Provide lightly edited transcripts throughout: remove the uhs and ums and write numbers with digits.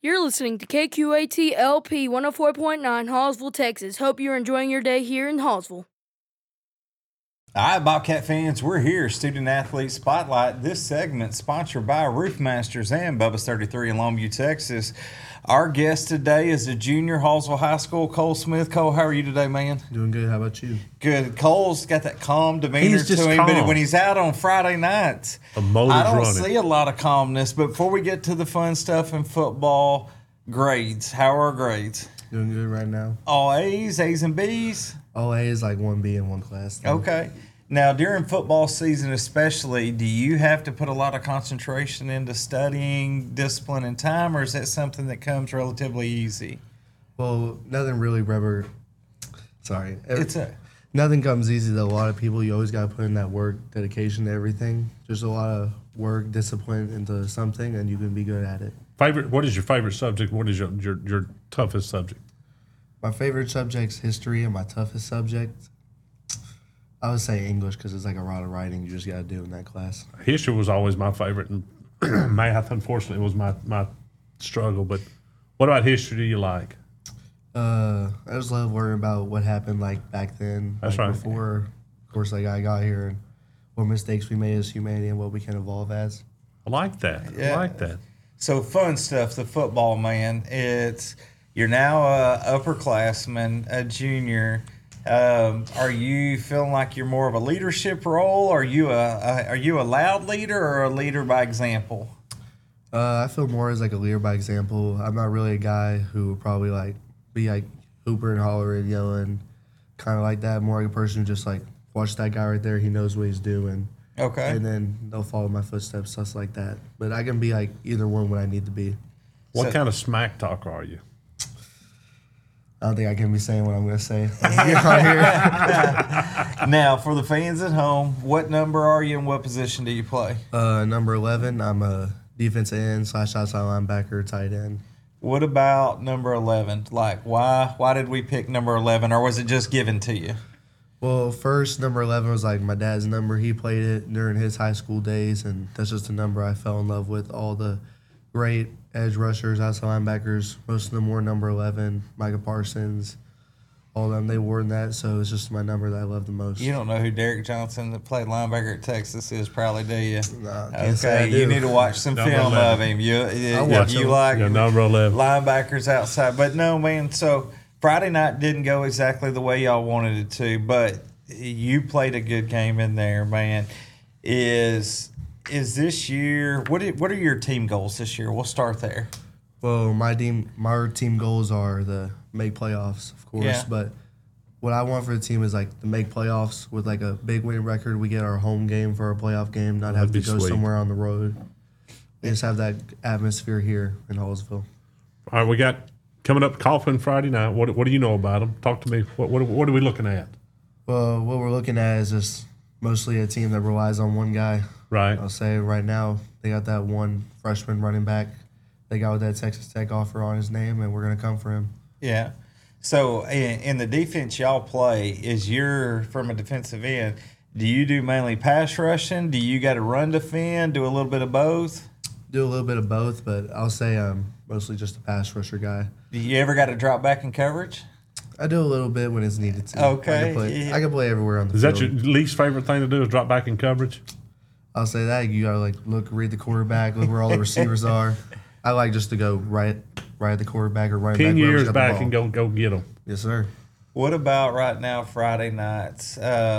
You're listening to KQAT LP 104.9 Hallsville, Texas. Hope you're enjoying your day here in Hallsville. All right, Bobcat fans, we're here, Student Athlete Spotlight. This segment sponsored by Roofmasters and Bubba's 33 in Longview, Texas. Our guest today is a junior, Hallsville High School, Cole Smith. Cole, how are you today, man? Doing good. How about you? Good. Cole's got that calm demeanor to him, calm. but when he's out on Friday nights, The motor's I don't running. see a lot of calmness. But before we get to the fun stuff in football, grades. How are our grades? Doing good right now. All A's, A's and B's? All A is like 1B in one class. Okay. Now, during football season especially, do you have to put a lot of concentration into studying, discipline, and time, or is that something that comes relatively easy? Well, nothing really rubber. Sorry. Nothing comes easy to a lot of people. You always got to put in that work, dedication to everything. Just a lot of work, discipline into something, and you can be good at it. What is your favorite subject? What is your toughest subject? My favorite subject's history, and my toughest subject, I would say English because it's like a lot of writing you just got to do in that class. History was always my favorite, and math, unfortunately, was my struggle. But what about history do you like? I just love learning about what happened like back then. That's like right. Before, of course, like I got here and what mistakes we made as humanity and what we can evolve as. I like that. Yeah. I like that. So fun stuff, the football, man. You're now a upperclassman, a junior. Are you feeling like you're more of a leadership role? Are you a loud leader or a leader by example? I feel more as like a leader by example. I'm not really a guy who would probably like be like hooper and holler and yelling, kind of like that. More like a person who just like watch that guy right there. He knows what he's doing. Okay. And then they'll follow my footsteps, stuff like that. But I can be like either one when I need to be. What So- kind of smack talk are you? I don't think I can be saying what I'm going to say right here. Now, for the fans at home, what number are you and what position do you play? Number 11, I'm a defensive end / outside linebacker, tight end. What about number 11? Like, why did we pick number 11, or was it just given to you? Well, first, number 11 was like my dad's number. He played it during his high school days, and that's just a number I fell in love with. All the great edge rushers, outside linebackers, most of them wore number 11. Micah Parsons, all of them, they wore that, so it's just my number that I love the most. You don't know who Derek Johnson, that played linebacker at Texas, is, probably, do you? Nah, can't say I Okay, do. you need to watch some Number film 11. of him. I'll watch You him. like Yeah, number 11. linebackers outside. But no, man, so Friday night didn't go exactly the way y'all wanted it to, but you played a good game in there, man. Is this year, what are your team goals this year? We'll start there. Well, my team goals are to make playoffs, of course, Yeah. but what I want for the team is like to make playoffs with like a big winning record. We get our home game for our playoff game, not have to That'd be go sweet. somewhere on the road. We just have that atmosphere here in Hallsville. All right, we got coming up Coughlin Friday night. What do you know about them? Talk to me. What are we looking at? Well, what we're looking at is just mostly a team that relies on one guy. Right. I'll say right now they got that one freshman running back. They got with that Texas Tech offer on his name, and we're going to come for him. Yeah. So in the defense y'all play, you're from a defensive end, do you do mainly pass rushing? Do you got to run defend, do a little bit of both? Do a little bit of both, but I'll say I'm mostly just a pass rusher guy. Do you ever got to drop back in coverage? I do a little bit when it's needed to. Okay, I can play everywhere on the Is field. that your least favorite thing to do? Is drop back in coverage? I'll say that. You gotta like read the quarterback, look where all the receivers are. I like just to go right at the quarterback or running 10 back. whoever's years got the back ball. and go get them. Yes, sir. What about right now, Friday nights?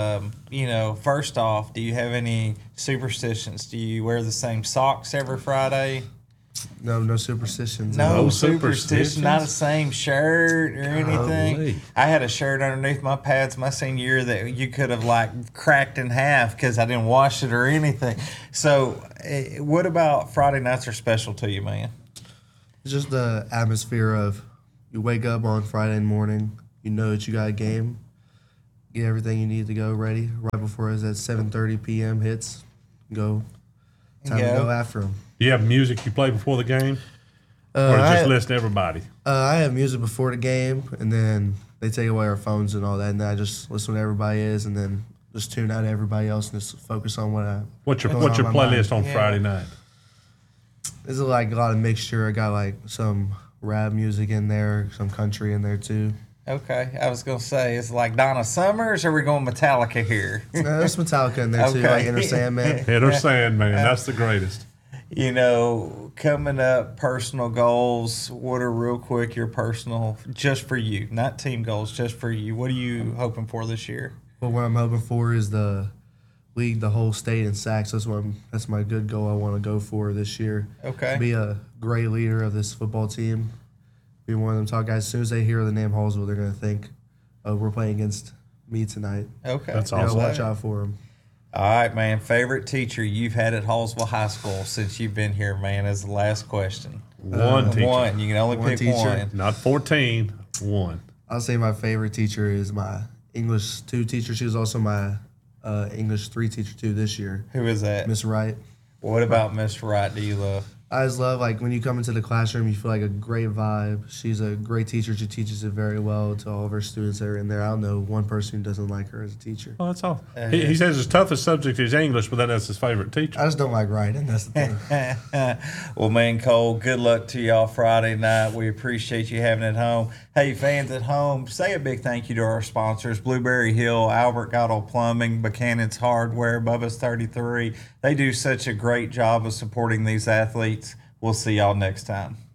First off, do you have any superstitions? Do you wear the same socks every Friday? No superstitions. No, No superstition, not the superstitions? same shirt or anything. Golly. I had a shirt underneath my pads my senior year that you could have like cracked in half because I didn't wash it or anything. So, what about Friday nights are special to you, man? It's just the atmosphere of you wake up on Friday morning, you know that you got a game, get everything you need to go ready right before it's at 7:30 p.m. hits. Time to go after them. Do you have music you play before the game? Or just listen to everybody? I have music before the game, and then they take away our phones and all that, and then I just listen to what everybody is, and then just tune out everybody else and just focus on What's your going on in my playlist mind. on Friday night? It's like a lot of mixture. I got like some rap music in there, some country in there too. Okay, I was gonna say, it's like Donna Summers, or are we going Metallica here? There's Metallica in there too, Okay. like Enter Sandman. Enter Sandman. That's the greatest. You know, coming up, personal goals. What are real quick your personal, just for you, not team goals, just for you? What are you hoping for this year? But what I'm hoping for is the lead the whole state in sacks. That's my good goal I want to go for this year. Okay. Be a great leader of this football team. Be one of them top guys. As soon as they hear the name Hallsville, they're gonna think, "Oh, we're playing against me tonight." Okay. That's You know, awesome. watch out for them. All right, man. Favorite teacher you've had at Hallsville High School since you've been here, man, is the last question. One teacher. One. You can only One pick teacher. one. Not 14. One. I'll say my favorite teacher is my English 2 teacher. She was also my English 3 teacher too this year, Who is that? Miss Wright. What about Miss Wright do you love? I just love, like, when you come into the classroom, you feel like a great vibe. She's a great teacher. She teaches it very well to all of her students that are in there. I don't know one person who doesn't like her as a teacher. Oh, that's all. He says his toughest subject is English, but then that's his favorite teacher. I just don't like writing. That's the thing. Well, man, Cole, good luck to y'all Friday night. We appreciate you having it home. Hey, fans at home, say a big thank you to our sponsors, Blueberry Hill, Albert Goddard Plumbing, Buchanan's Hardware, Bubba's 33. They do such a great job of supporting these athletes. We'll see y'all next time.